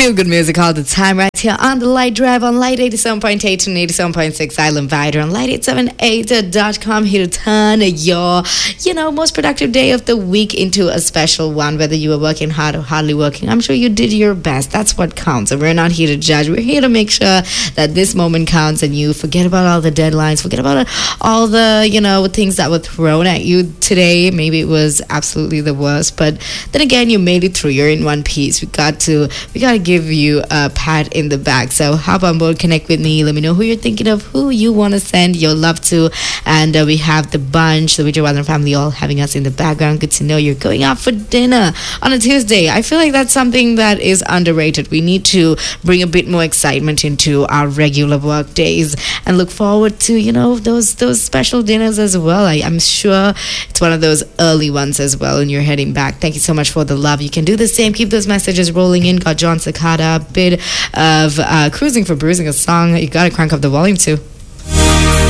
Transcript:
Feel good music all the time right here on the Light Drive on Light 87.8 and 87.6 Island Vider on light878.com, here to turn your, most productive day of the week into a special one. Whether you were working hard or hardly working, I'm sure you did your best. That's what counts. And we're not here to judge. We're here to make sure that this moment counts and you forget about all the deadlines, forget about all the, things that were thrown at you today. Maybe it was absolutely the worst, but then again, you made it through. You're in one piece. We got to give you a pat in the back. So hop on board, connect with me, let me know who you're thinking of, who you want to send your love to. And we have the bunch, the Vijayawardhan family, all having us in the background. Good to know you're going out for dinner on a Tuesday. I feel like that's something that is underrated. We need to bring a bit more excitement into our regular work days and look forward to those special dinners as well. I'm sure it's one of those early ones as well, and you're heading back. Thank you so much for the love. You can do the same. Keep those messages rolling in. Got John Cicada, a bit of Cruising for Bruising, a song you gotta crank up the volume to.